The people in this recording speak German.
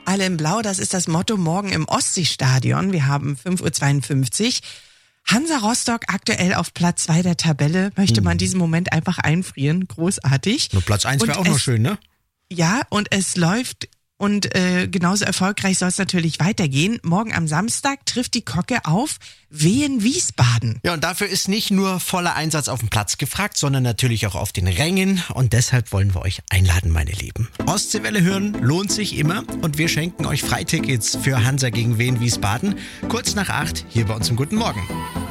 Alle in Blau, das ist das Motto morgen im Ostseestadion. Wir haben 5.52 Uhr. Hansa Rostock aktuell auf Platz 2 der Tabelle. Möchte man diesen Moment einfach einfrieren. Großartig. Nur Platz 1 wäre auch noch schön, ne? Ja, und es läuft und genauso erfolgreich soll es natürlich weitergehen. Morgen am Samstag trifft die Kocke auf Wehen Wiesbaden. Ja, und dafür ist nicht nur voller Einsatz auf dem Platz gefragt, sondern natürlich auch auf den Rängen. Und deshalb wollen wir euch einladen, meine Lieben. Ostseewelle hören lohnt sich immer. Und wir schenken euch Freitickets für Hansa gegen Wehen Wiesbaden. Kurz nach 8 hier bei uns im Guten Morgen.